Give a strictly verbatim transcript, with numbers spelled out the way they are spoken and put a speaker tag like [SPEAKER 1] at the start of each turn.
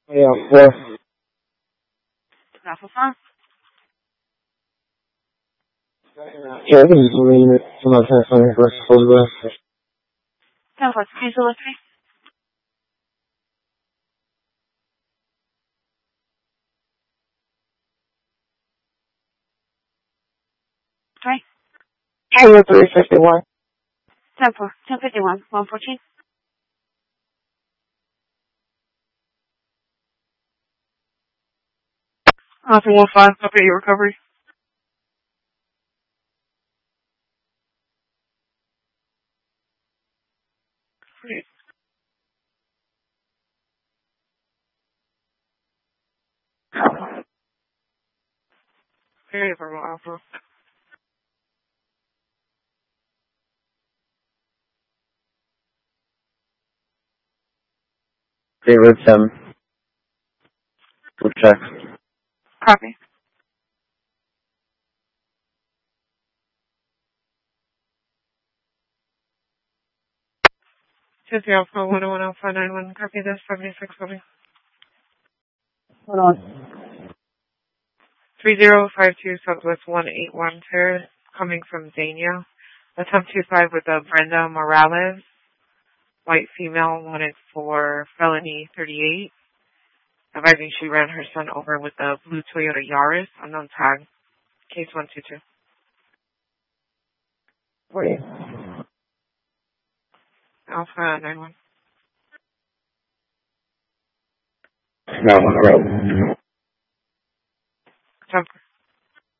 [SPEAKER 1] Yeah, four.
[SPEAKER 2] Alpha four.
[SPEAKER 1] Yeah, I think it's a little bit. I'm not trying to find the first photograph.
[SPEAKER 2] Ten four. Please deliver three. Three.
[SPEAKER 1] Hey, three fifty-one.
[SPEAKER 2] Ten four. Ten fifty one. One fourteen. Alpha one five. Update your recovery. Great. Very verbal Alpha.
[SPEAKER 1] They with them. We'll check.
[SPEAKER 2] Copy. Fifty Alpha one oh one Alpha nine one. Copy this. Seventy six building.
[SPEAKER 1] Hold on.
[SPEAKER 2] Three zero five two Southwest one eight one Terrace, coming from Zania. Attempt two five with a Brenda Morales, white female, wanted for felony thirty eight. Advising she ran her son over with a blue Toyota Yaris, unknown tag. Case one two two.
[SPEAKER 1] forty.
[SPEAKER 2] Alpha nine one.
[SPEAKER 1] No, on the road.
[SPEAKER 2] Jumper.